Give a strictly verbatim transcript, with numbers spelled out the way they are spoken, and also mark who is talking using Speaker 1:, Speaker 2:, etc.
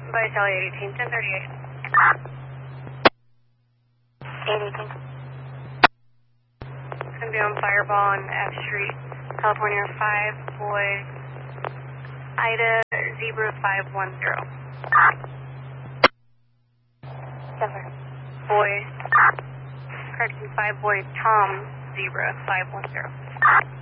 Speaker 1: Vitality eight eighteen, ten thirty-eight.
Speaker 2: eight eighteen.
Speaker 1: It's going to be on Fireball on F Street, California five, boy, Ida, Zebra five one zero.
Speaker 2: Denver.
Speaker 1: Boy, correction, five, boy, Tom, Zebra five one zero.